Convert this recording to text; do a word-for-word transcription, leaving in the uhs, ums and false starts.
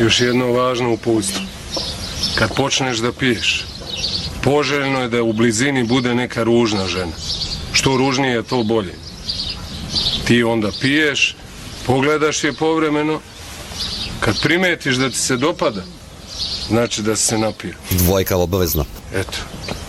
Još jedno važno uputstvo. Kad počneš da piješ, poželjno je da u blizini bude neka ružna žena. Što ružnije je, to bolje. Ti onda piješ, pogledaš je povremeno, kad primetiš da ti se dopada, znači da si se napio. Dvojka obavezno. Eto.